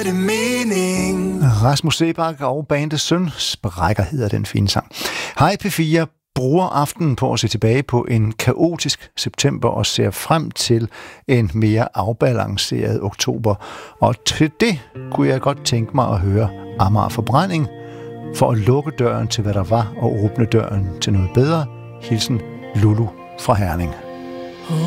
det mening? Rasmus Seebach og bandets søn Sprækker hedder den fine sang. Hej P4 bruger aftenen på at se tilbage på en kaotisk september og ser frem til en mere afbalanceret oktober. Og til det kunne jeg godt tænke mig at høre Amager Forbrænding for at lukke døren til hvad der var og åbne døren til noget bedre. Hilsen Lulu fra Herning.